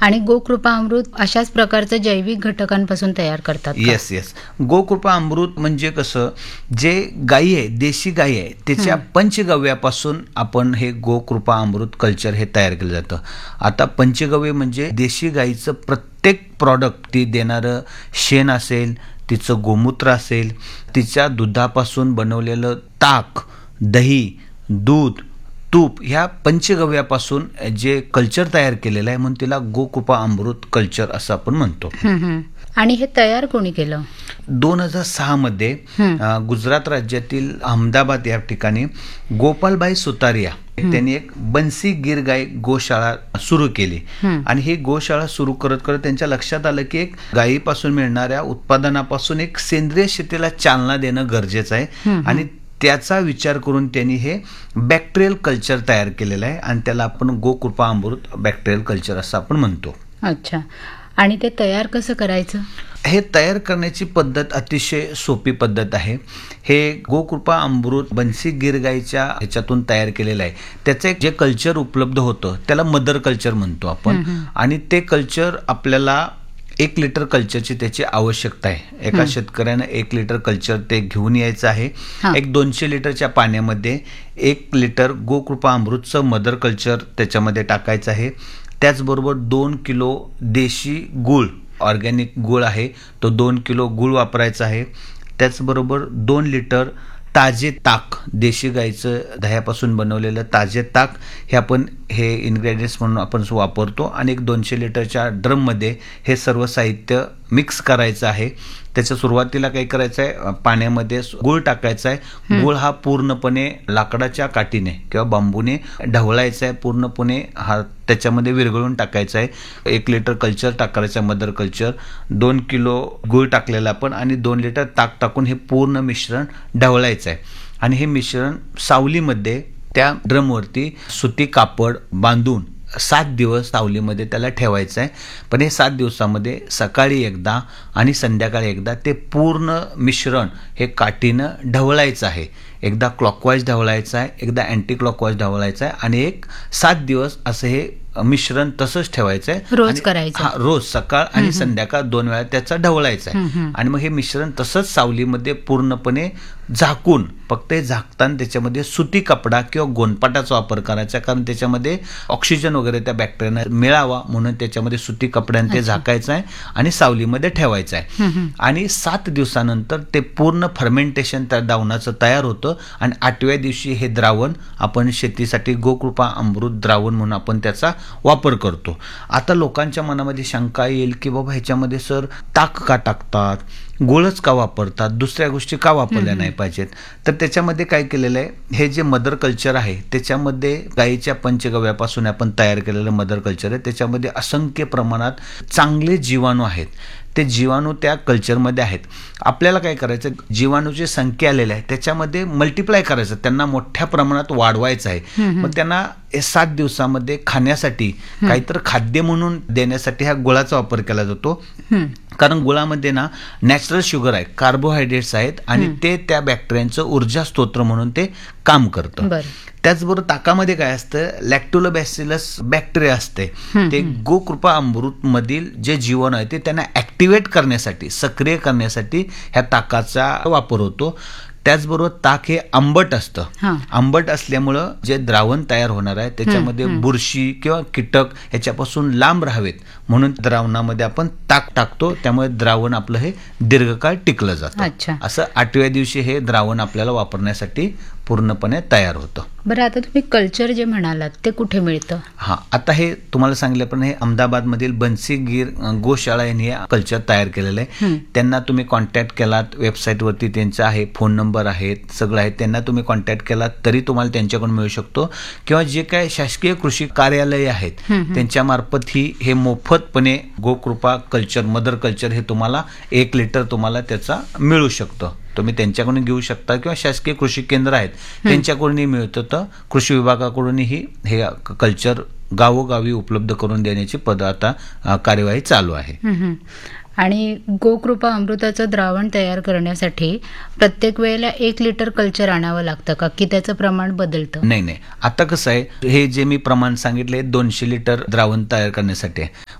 आणि गोकृपा अमृत अशाच प्रकारचं जैविक घटकांपासून तयार करतात का? येस. गोकृपा अमृत म्हणजे कसं, जे गाई आहे, देशी गाई आहे, त्याच्या पंचगव्यापासून आपण हे गोकृपा अमृत कल्चर हे तयार केलं जातं. आता पंचगव्य म्हणजे देशी गाईचं प्रत्येक प्रॉडक्ट, ती देणारं शेण असेल, तिचं गोमूत्र असेल, तिच्या दुधापासून बनवलेलं ताक, दही, दूध, तूप, ह्या पंचगव्यापासून जे कल्चर तयार केलेलं आहे, म्हणून तिला गोकृपा अमृत कल्चर असं आपण म्हणतो. आणि हे तयार कोणी केलं? 2006 मध्ये गुजरात राज्यातील अहमदाबाद या ठिकाणी गोपालभाई सुतारिया त्यांनी एक बन्सी गिर गाय गोशाळा सुरू केली. आणि ही गोशाळा सुरू करत करत त्यांच्या लक्षात आलं की एक गायीपासून मिळणाऱ्या उत्पादनापासून एक सेंद्रिय शेतीला चालना देणं गरजेचं आहे. आणि त्याचा विचार करून त्यांनी हे बॅक्टेरियल कल्चर तयार केलेलं आहे आणि त्याला आपण गोकृपा अमृत बॅक्टेरियल कल्चर असं आपण म्हणतो. अच्छा. आणि ते तयार कसं करायचं? हे तयार करण्याची पद्धत अतिशय सोपी पद्धत आहे. हे गोकृपा अमृत बन्सी गिर गाईच्या ह्याच्यातून तयार केलेलं आहे. त्याचं एक जे कल्चर उपलब्ध होतं त्याला मदर कल्चर म्हणतो आपण. आणि ते कल्चर आपल्याला 1 लिटर कल्चरची त्याची आवश्यकता आहे. एका शेतकऱ्यानं 1 लिटर कल्चर ते घेऊन यायचं आहे. एक 200 लिटरच्या पाण्यामध्ये 1 लिटर गोकृपा अमृतचं मदर कल्चर त्याच्यामध्ये टाकायचं आहे. त्याचबरोबर 2 किलो देशी गूळ, ऑर्गॅनिक गूळ आहे, तो 2 किलो गूळ वापरायचा आहे. त्याचबरोबर 2 लिटर ताजे ताक, देशी गाईचं दह्यापासून बनवलेलं ताजे ताक, हे आपण हे इन्ग्रेडियंट्स म्हणून आपण वापरतो. आणि एक 200 लिटरच्या ड्रममध्ये हे सर्व साहित्य मिक्स करायचं आहे. त्याच्या सुरुवातीला काय करायचं आहे, पाण्यामध्ये गूळ टाकायचा आहे. गूळ हा पूर्णपणे लाकडाच्या काठीने किंवा बांबूने ढवळायचा आहे, पूर्णपणे हा त्याच्यामध्ये विरघळून टाकायचा आहे. 1 लिटर कल्चर टाकायचं आहे, मदर कल्चर, 2 किलो गूळ टाकलेला आपण, आणि 2 लिटर ताक टाकून हे पूर्ण मिश्रण ढवळायचं आहे. आणि हे मिश्रण सावलीमध्ये त्या ड्रमवरती सुती कापड बांधून 7 दिवस सावलीमध्ये त्याला ठेवायचं आहे. पण हे 7 दिवसामध्ये सकाळी एकदा आणि संध्याकाळी एकदा ते पूर्ण मिश्रण हे काठीनं ढवळायचं आहे. एकदा क्लॉकवाईज ढवळायचं आहे, एकदा अँटी क्लॉकवाईज ढवळायचं आहे, आणि एक 7 दिवस असं हे मिश्रण तसंच ठेवायचं आहे. रोज करायचं. रोज सकाळ आणि संध्याकाळ 2 वेळा त्याचा ढवळायचा आहे. आणि मग हे मिश्रण तसंच सावलीमध्ये पूर्णपणे झाकून, फक्त हे झाकताना त्याच्यामध्ये सुती कपडा किंवा गोनपाटाचा वापर करायचा, कारण त्याच्यामध्ये ऑक्सिजन वगैरे त्या बॅक्टेरियाला मिळावा म्हणून त्याच्यामध्ये सुती कपड्याने ते झाकायचं आहे आणि सावलीमध्ये ठेवायचं आहे. आणि 7 दिवसानंतर ते पूर्ण फर्मेंटेशन त्या द्रावणाचं तयार होतं. आणि 8व्या दिवशी हे द्रावण आपण शेतीसाठी गोकृपा अमृत द्रावण म्हणून आपण त्याचा वापर करतो. आता लोकांच्या मनामध्ये शंका येईल की बाबा ह्याच्यामध्ये सर ताक का टाकतात, गुळच का वापरतात, दुसऱ्या गोष्टी का वापरल्या नाही पाहिजेत? तर त्याच्यामध्ये काय केलेलं आहे, हे जे मदर कल्चर आहे त्याच्यामध्ये गाईच्या पंचगव्यापासून आपण तयार केलेलं मदर कल्चर आहे. त्याच्यामध्ये असंख्य प्रमाणात चांगले जीवाणू आहेत. ते जीवाणू त्या कल्चरमध्ये आहेत. आपल्याला काय करायचं, जीवाणूची संख्या आलेली आहे त्याच्यामध्ये मल्टिप्लाय करायचं, त्यांना मोठ्या प्रमाणात वाढवायचं आहे. मग त्यांना 7 दिवसामध्ये खाण्यासाठी काहीतरी खाद्य म्हणून देण्यासाठी ह्या गुळाचा वापर केला जातो. कारण गुळामध्ये ना नॅचरल शुगर आहे, कार्बोहायड्रेट्स आहेत, आणि ते त्या बॅक्टेरियांचं ऊर्जा स्तोत्र म्हणून ते काम करतं. त्याचबरोबर ताकामध्ये काय असतं, लॅक्टोबॅसिलस बॅक्टेरिया असते. ते गोकृपा अमृत मधील जे जीवन आहे ते त्यांना ऍक्टिव्हेट करण्यासाठी, सक्रिय करण्यासाठी ह्या ताकाचा वापर होतो. त्याचबरोबर ताक हे आंबट असतं. आंबट असल्यामुळं जे द्रावण तयार होणार आहे त्याच्यामध्ये बुरशी किंवा कीटक ह्याच्यापासून लांब राहावेत म्हणून द्रावणामध्ये आपण ताक टाकतो. त्यामुळे द्रावण आपलं हे दीर्घकाळ टिकलं जातं. असं 8व्या दिवशी हे द्रावण आपल्याला वापरण्यासाठी पूर्णपणे तयार होतं. बरं, आता तुम्ही कल्चर जे म्हणालात ते कुठे मिळतं? आता हे तुम्हाला सांगितल्याप्रमाणे हे अहमदाबादमधील बन्सी गिर गोशाळा यांनी हे कल्चर तयार केलेलं आहे. त्यांना तुम्ही कॉन्टॅक्ट केलात, वेबसाईटवरती त्यांचा आहे, फोन नंबर आहेत, सगळं आहे. त्यांना तुम्ही कॉन्टॅक्ट केलात तरी तुम्हाला त्यांच्याकडून मिळू शकतो. किंवा जे काय शासकीय कृषी कार्यालय आहेत त्यांच्या मार्फत ही हे मोफतपणे गोकृपा कल्चर, मदर कल्चर हे तुम्हाला 1 लिटर तुम्हाला त्याचा मिळू शकतं. तुम्ही त्यांच्याकडून घेऊ शकता किंवा शासकीय कृषी केंद्र आहेत त्यांच्याकडूनही मिळतं. तर कृषी विभागाकडूनही हे कल्चर गावोगावी उपलब्ध करून देण्याची आता कार्यवाही चालू आहे. आणि गोकृपा अमृताचं द्रावण तयार करण्यासाठी प्रत्येक वेळेला 1 लिटर कल्चर आणावं लागतं का, की त्याचं प्रमाण बदलतं? नाही. आता कसं आहे, हे जे मी प्रमाण सांगितले 200 लिटर द्रावण तयार करण्यासाठी आहे.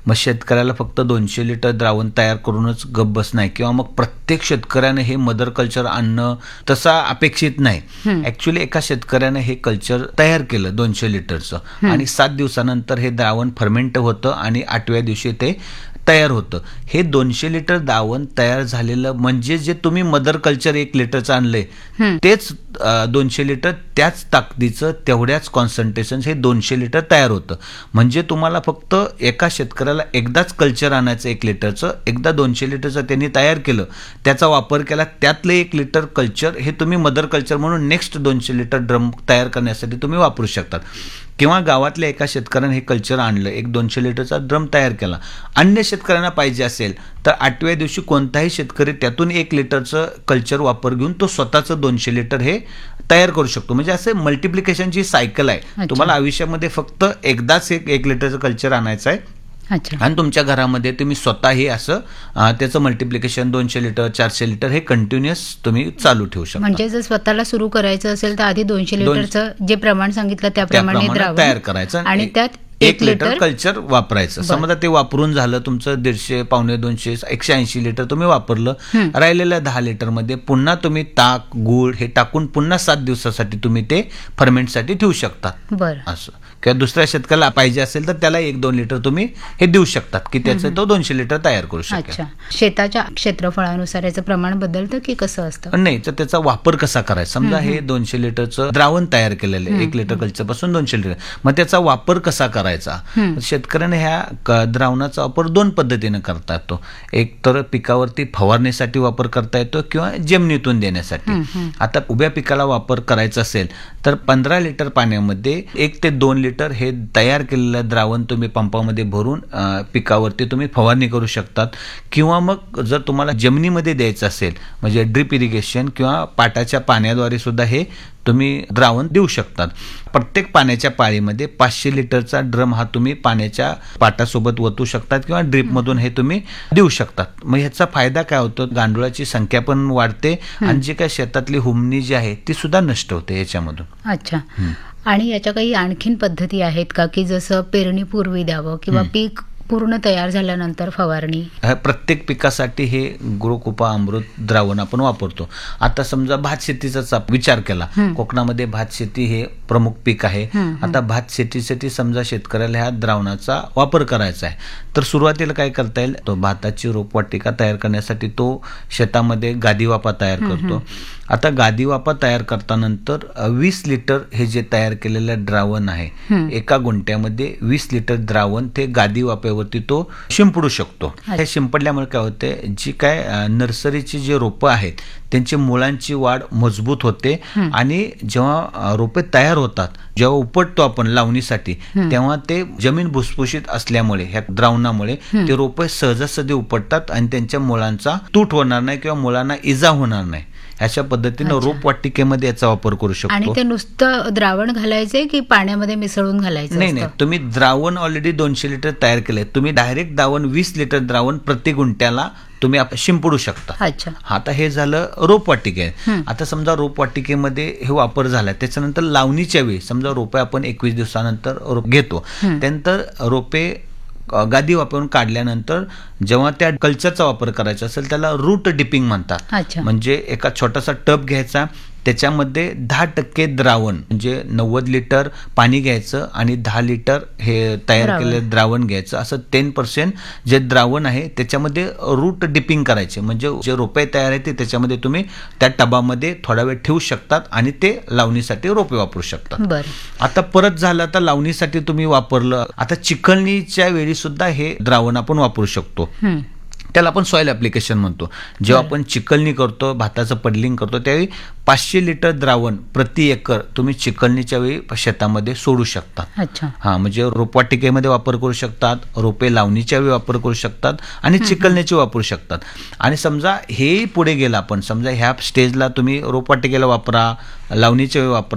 मग शेतकऱ्याला फक्त 200 लिटर द्रावण तयार करूनच गप्प बस नाही, किंवा मग प्रत्येक शेतकऱ्याने हे मदर कल्चर आणणं तसा अपेक्षित नाही. ऍक्च्युली एका शेतकऱ्याने हे कल्चर तयार केलं 200 लिटरचं, आणि 7 दिवसानंतर हे द्रावण फर्मेंट होतं आणि 8व्या दिवशी ते तयार होतं. हे 200 लिटर द्रावण तयार झालेलं म्हणजे जे तुम्ही मदर कल्चर 1 लिटरचं आणलंय तेच 200 लिटर त्याच ताकदीचं तेवढ्याच कॉन्सन्ट्रेशन हे 200 लिटर तयार होतं. म्हणजे तुम्हाला फक्त एका शेतकऱ्याला एकदाच कल्चर आणायचं 1 लिटरचं, एकदा 200 लिटरचं त्यांनी तयार केलं, त्याचा वापर केला, त्यातलं 1 लिटर कल्चर हे तुम्ही मदर कल्चर म्हणून नेक्स्ट 200 लिटर ड्रम तयार करण्यासाठी तुम्ही वापरू शकतात. किंवा गावातल्या एका शेतकऱ्याने हे कल्चर आणलं, 200 लिटरचा ड्रम तयार केला, अन्य शेतकऱ्यांना पाहिजे असेल तर 8व्या दिवशी कोणताही शेतकरी त्यातून 1 लिटरचं कल्चर वापर घेऊन तो स्वतःचं 200 लिटर हे तयार करू शकतो. म्हणजे असं मल्टिप्लिकेशनची सायकल आहे. तुम्हाला आयुष्यामध्ये फक्त एकदाच 1 लिटरचं कल्चर आणायचं आहे, आणि तुमच्या घरामध्ये तुम्ही स्वतः हे असं त्याचं मल्टिप्लिकेशन 200 लिटर 400 लिटर हे कंटिन्युअस तुम्ही चालू ठेवू शकता. म्हणजे जर स्वतःला सुरू करायचं असेल तर आधी 200 लिटरचं जे प्रमाण सांगितलं त्याप्रमाणे द्रावण तयार करायचं आणि त्यात 1 लिटर कल्चर वापरायचं. समजा ते वापरून झालं तुमचं 150, 250, 180 लिटर तुम्ही वापरलं, राहिलेल्या 10 लिटर मध्ये पुन्हा तुम्ही ताक गूळ हे टाकून पुन्हा 7 दिवसासाठी तुम्ही ते फर्मेंटसाठी ठेवू शकता. असं किंवा दुसऱ्या शेतकऱ्याला पाहिजे असेल तर त्याला 1-2 लिटर तुम्ही हे देऊ शकतात की त्याचं तो 200 लिटर तयार करू शकेल. शेताच्या क्षेत्रफळानुसार याचं प्रमाण बदलतं की कसं असतं? नाही, तर त्याचा वापर कसा करायचा. समजा हे 200 लिटरचं द्रावण तयार केलेलं आहे 1 लिटर कल्चर पासून 200 लिटर, मग त्याचा वापर कसा करायचा. शेतकऱ्याने ह्या द्रावणाचा वापर 2 पद्धतीने करता येतो. एक तर पिकावरती फवारणीसाठी वापर करता येतो किंवा जमिनीतून देण्यासाठी. आता उभ्या पिकाला वापर करायचा असेल तर 15 लिटर पाण्यामध्ये 1 ते 2 लिटर हे तयार केलेलं द्रावण तुम्ही पंपामध्ये भरून पिकावरती तुम्ही फवारणी करू शकतात. किंवा मग जर तुम्हाला जमिनीमध्ये द्यायचं असेल म्हणजे ड्रिप इरिगेशन किंवा पाटाच्या पाण्याद्वारे सुद्धा हे तुम्ही द्रावण देऊ शकतात. प्रत्येक पाण्याच्या पाळीमध्ये 500 लिटरचा ड्रम हा तुम्ही पाण्याच्या पाटासोबत ओतू शकतात किंवा ड्रिपमधून हे तुम्ही देऊ शकतात. मग ह्याचा फायदा काय होतो, गांडुळाची संख्या पण वाढते आणि जी काय शेतातली हुमणी जी आहे ती सुद्धा नष्ट होते याच्यामधून. अच्छा. आणि याच्या काही आणखीन पद्धती आहेत का की जसं पेरणीपूर्वी द्यावं किंवा पीक पूर्ण तयार झाल्यानंतर फवारणी? प्रत्येक पिकासाठी हे गुरुकृपा अमृत द्रावण आपण वापरतो. आता समजा भात शेतीचा विचार केला, कोकणामध्ये भात शेती हे प्रमुख पीक आहे. आता भात शेतीसाठी समजा शेतकऱ्याला ह्या द्रावणाचा वापर करायचा आहे, तर सुरुवातीला काय करता येईल, तो भाताची रोपवाटिका तयार करण्यासाठी तो शेतामध्ये गादीवापा तयार करतो. आता गादीवापा तयार करतानंतर 20 लिटर हे जे तयार केलेलं द्रावण आहे, एका गुंठ्यामध्ये 20 लिटर द्रावण ते गादीवाप्यावरती तो शिंपडू शकतो. हे शिंपडल्यामुळे काय होते, जी काय नर्सरीची जे रोपं आहेत त्यांची मुळांची वाढ मजबूत होते आणि जेव्हा रोपे तयार होतात, जेव्हा उपटतो आपण लावणीसाठी, तेव्हा ते जमीन भुसभुशीत असल्यामुळे ह्या द्रावणामुळे ते रोपे सहजासहजी उपटतात आणि त्यांच्या मुळांचा तूट होणार नाही किंवा मुळांना इजा होणार नाही. अशा पद्धतीनं रोपवाटिकेमध्ये याचा वापर करू शकतो. आणि ते नुसतं द्रावण घालायचे की पाण्यामध्ये मिसळून घालायचं? नाही, तुम्ही द्रावण ऑलरेडी 200 लिटर तयार केले, तुम्ही डायरेक्ट द्रावण 20 लिटर द्रावण प्रति गुंठ्याला तुम्ही शिंपडू शकता. अच्छा. आता हे झालं रोपवाटिके. आता समजा रोपवाटिकेमध्ये हे वापर झाला, त्याच्यानंतर लावणीच्या वेळी समजा रोपे आपण 21 दिवसानंतर घेतो, त्यानंतर रोपे गादी वापरून काढल्यानंतर जेव्हा त्या कल्चरचा वापर करायचा असेल त्याला रूट डिपिंग म्हणतात. म्हणजे एका छोटासा टब घ्यायचा, त्याच्यामध्ये 10% द्रावण म्हणजे 90 लिटर पाणी घ्यायचं आणि 10 लिटर हे तयार केलेलं द्रावण घ्यायचं. असं 10% जे द्रावण आहे त्याच्यामध्ये रूट डिपिंग करायचे. म्हणजे जे रोपे तयार आहे ते त्याच्यामध्ये तुम्ही त्या टबामध्ये थोडा वेळ ठेवू शकतात आणि ते लावणीसाठी रोपे वापरू शकतात. आता परत झालं, आता लावणीसाठी तुम्ही वापरलं, आता चिखलणीच्या वेळी सुद्धा हे द्रावण आपण वापरू शकतो. त्याला आपण सॉइल ऍप्लिकेशन म्हणतो. जेव्हा आपण चिखलणी करतो, भाताचं पडलिंग करतो, त्यावेळी 500 लिटर द्रावण प्रति एकर तुम्ही चिखलणीच्या वेळी शेतामध्ये सोडू शकता. म्हणजे रोपवाटिकेमध्ये वापर करू शकतात, रोपे लावणीच्या वेळी वापर करू शकतात आणि चिखलणीचे वापरू शकतात. आणि समजा हे पुढे गेलं, आपण समजा ह्या स्टेजला तुम्ही रोपवाटिकेला वापरा, लावणीच्या वेळी वापरा,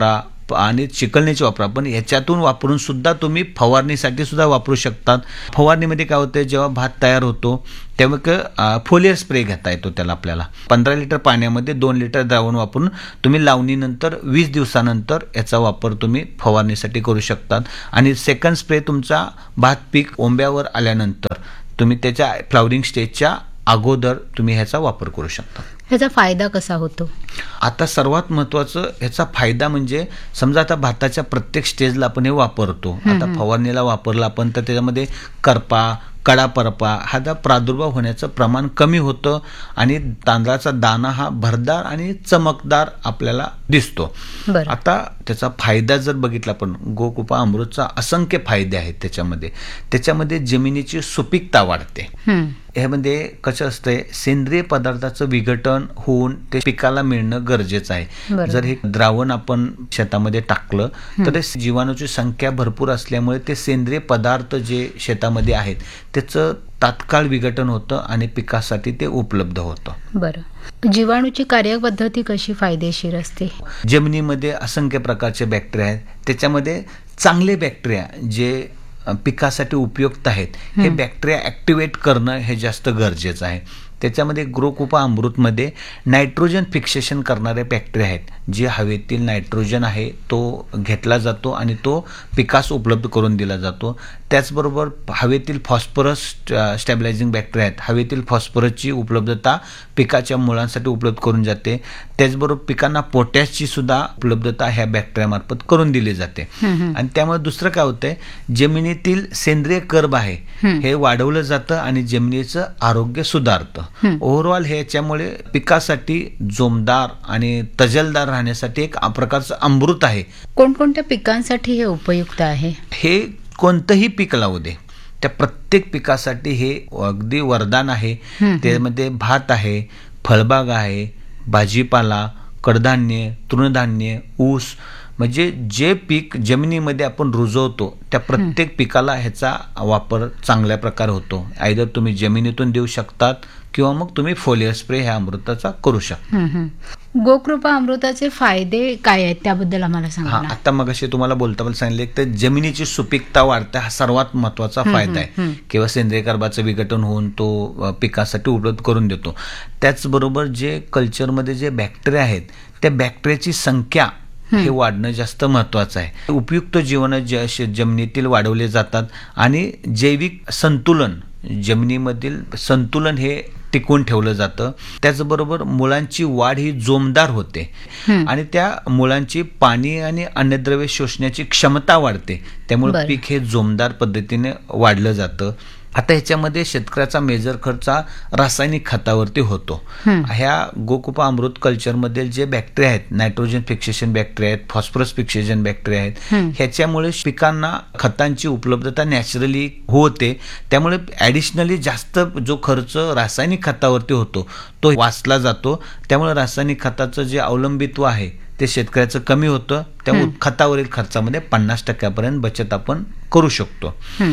आणि चिकलण्याची वापरा, पण ह्याच्यातून वापरून सुद्धा तुम्ही फवारणीसाठी सुद्धा वापरू शकतात. फवारणीमध्ये काय होतं, जेव्हा भात तयार होतो तेव्हा फोलियर स्प्रे घेता येतो. त्याला आपल्याला 15 लिटर पाण्यामध्ये 2 लिटर द्रावण वापरून तुम्ही लावणीनंतर 20 दिवसानंतर याचा वापर तुम्ही फवारणीसाठी करू शकतात. आणि सेकंड स्प्रे तुमचा भात पीक ओंब्यावर आल्यानंतर तुम्ही त्याच्या फ्लावरिंग स्टेजच्या अगोदर तुम्ही ह्याचा वापर करू शकता. ह्याचा फायदा कसा होतो? आता सर्वात महत्त्वाचं ह्याचा फायदा म्हणजे, समजा आता भाताच्या प्रत्येक स्टेजला आपण हे वापरतो. आता फवारणीला वापरला आपण तर त्याच्यामध्ये करपा, कडापरपा हा प्रादुर्भाव होण्याचं प्रमाण कमी होतं आणि तांदळाचा दाना हा भरदार आणि चमकदार आपल्याला दिसतो. आता त्याचा फायदा जर बघितला आपण, गोकृपा अमृतचा असंख्य फायदे आहेत. त्याच्यामध्ये जमिनीची सुपीकता वाढते. ह्यामध्ये कसं असतंय, सेंद्रिय पदार्थाचं विघटन होऊन ते पिकाला मिळणं गरजेचं आहे. जर हे द्रावण आपण शेतामध्ये टाकलं तर जीवाणूची संख्या भरपूर असल्यामुळे ते सेंद्रिय पदार्थ जे शेतामध्ये आहेत त्याचं तात्काळ विघटन होतं आणि पिकासाठी ते उपलब्ध होतं. बरं, जीवाणूची कार्यपद्धती कशी फायदेशीर असते? जमिनीमध्ये असंख्य प्रकारचे बॅक्टेरिया आहेत. त्याच्यामध्ये चांगले बॅक्टेरिया जे पिकासाठी उपयुक्त आहेत हे बॅक्टेरिया ॲक्टिवेट करणं हे जास्त गरजेचं आहे. त्याच्यामध्ये गोकृपा अमृतमध्ये नायट्रोजन फिक्सेशन करणारे बॅक्टेरिया आहेत, जे हवेतील नायट्रोजन आहे तो घेतला जातो आणि तो पिकास उपलब्ध करून दिला जातो. त्याचबरोबर हवेतील फॉस्फरस स्टॅबिलायझिंग बॅक्टेरिया आहेत, हवेतील फॉस्फरसची उपलब्धता पिकाच्या मुळांसाठी उपलब्ध करून जाते. त्याचबरोबर पिकांना पोटॅशची सुद्धा उपलब्धता ह्या बॅक्टेरियामार्फत करून दिली जाते. आणि त्यामुळे दुसरं काय होतंय, जमिनीतील सेंद्रिय कर्ब आहे हे वाढवलं जातं आणि जमिनीचं आरोग्य सुधारतं. ओव्हरऑल हे याच्यामुळे पिकासाठी जोमदार आणि तजलदार राहण्यासाठी एक प्रकारचं अमृत आहे. कोणकोणत्या पिकांसाठी हे उपयुक्त आहे? हे कोणतंही पीक लावू दे, त्या प्रत्येक पिकासाठी हे अगदी वरदान आहे. त्यामध्ये भात आहे, फळबाग आहे, भाजीपाला, कडधान्य, तृणधान्य, ऊस, म्हणजे जे पीक जमिनीमध्ये आपण रुजवतो त्या प्रत्येक पिकाला ह्याचा वापर चांगल्या प्रकारे होतो. आयदर तुम्ही जमिनीतून देऊ शकतात किंवा मग तुम्ही फोलियर स्प्रे ह्या अमृताचा करू शकता. गोकृपा अमृताचे फायदे काय आहेत त्याबद्दल आम्हाला सांगा. आता मग असे तुम्हाला बोलता सांगितले तर जमिनीची सुपीकता वाढते हा सर्वात महत्वाचा फायदा आहे किंवा सेंद्रिय कर्बाचं विघटन होऊन तो पिकासाठी उपलब्ध करून देतो. त्याचबरोबर जे कल्चरमध्ये जे बॅक्टेरिया आहेत त्या बॅक्टेरियाची संख्या हे वाढणं जास्त महत्वाचं आहे. उपयुक्त जीवन जमिनीतील वाढवले जातात आणि जैविक संतुलन, जमिनीमधील संतुलन हे टिकवून ठेवलं जातं. त्याचबरोबर मुळांची वाढ ही जोमदार होते आणि त्या मुळांची पाणी आणि अन्नद्रव्य शोषण्याची क्षमता वाढते. त्यामुळे पीक हे जोमदार पद्धतीने वाढलं जातं. आता ह्याच्यामध्ये शेतकऱ्याचा मेजर खर्च रासायनिक खतावरती होतो. ह्या गोकृपा अमृत कल्चरमध्ये जे बॅक्टेरिया आहेत, नायट्रोजन फिक्सेशन बॅक्टेरिया आहेत, फॉस्फरस फिक्सेशन बॅक्टेरिया आहेत, ह्याच्यामुळे पिकांना खतांची उपलब्धता नॅचरली होते. त्यामुळे ॲडिशनली जास्त जो खर्च रासायनिक खतावरती होतो तो वाचला जातो. त्यामुळे रासायनिक खताचं जे अवलंबित्व आहे ते शेतकऱ्याचं कमी होतं. त्यामुळे खतावरील खर्चामध्ये 50% बचत आपण करू शकतो.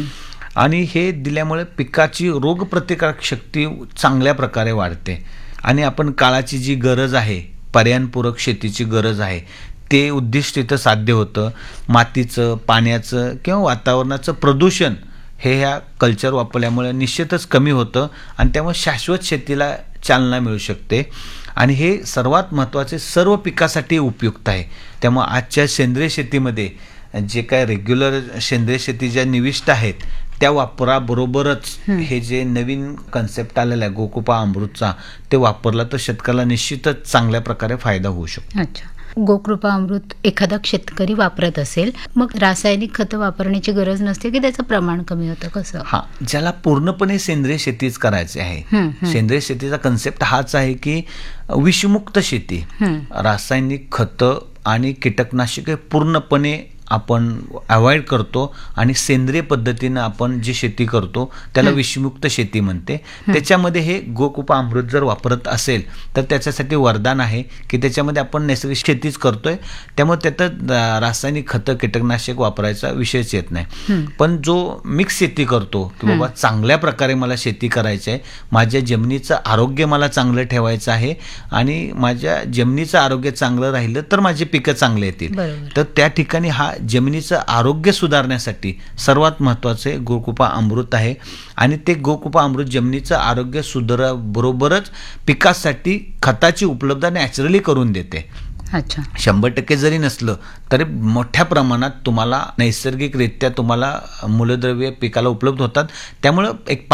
आणि हे दिल्यामुळे पिकाची रोगप्रतिकारक शक्ती चांगल्या प्रकारे वाढते आणि आपण काळाची जी गरज आहे, पर्यावरणपूरक शेतीची गरज आहे, ते उद्दिष्ट इथं साध्य होतं. मातीचं, पाण्याचं किंवा वातावरणाचं प्रदूषण हे ह्या कल्चर वापरल्यामुळे निश्चितच कमी होतं आणि त्यामुळे शाश्वत शेतीला चालना मिळू शकते. आणि हे सर्वात महत्त्वाचे सर्व पिकासाठी उपयुक्त आहे. त्यामुळे आजच्या सेंद्रिय शेतीमध्ये जे काय रेग्युलर सेंद्रिय शेती ज्या निविष्ट आहेत त्या वापराबरोबरच हे जे नवीन कन्सेप्ट आलेला आहे गोकृपा अमृतचा, ते वापरला तर शेतकऱ्याला निश्चितच चांगल्या प्रकारे फायदा होऊ शकतो. अच्छा, गोकृपा अमृत एखादा शेतकरी वापरत असेल, मग रासायनिक खतं वापरण्याची गरज नसते की त्याचं प्रमाण कमी होतं कसं? ज्याला पूर्णपणे सेंद्रिय शेतीच करायची आहे, सेंद्रिय शेतीचा कन्सेप्ट हाच आहे की विषमुक्त शेती, रासायनिक खतं आणि कीटकनाशके पूर्णपणे आपण अवॉइड करतो आणि सेंद्रिय पद्धतीनं आपण जी शेती करतो त्याला विषमुक्त शेती म्हणते. त्याच्यामध्ये हे गोकृपा अमृत जर वापरत असेल तर त्याच्यासाठी वरदान आहे की त्याच्यामध्ये आपण नैसर्गिक शेतीच करतोय, त्यामुळे त्यात रासायनिक खतं कीटकनाशक वापरायचा विषयच येत नाही. पण जो मिक्स शेती करतो की बाबा चांगल्या प्रकारे मला शेती करायची आहे, माझ्या जमिनीचं आरोग्य मला चांगलं ठेवायचं आहे आणि माझ्या जमिनीचं आरोग्य चांगलं राहिलं तर माझी पिकं चांगले येतील, तर त्या ठिकाणी हा जमिनीचं आरोग्य सुधारण्यासाठी सर्वात महत्त्वाचे गोकृपा अमृत आहे. आणि ते गोकृपा अमृत जमिनीचं आरोग्य बरोबरच पिकासाठी खताची उपलब्धता नॅचरली करून देते. अच्छा. 100% जरी नसलं तरी मोठ्या प्रमाणात तुम्हाला नैसर्गिकरित्या तुम्हाला मूलद्रव्य पिकाला उपलब्ध होतात. त्यामुळं एक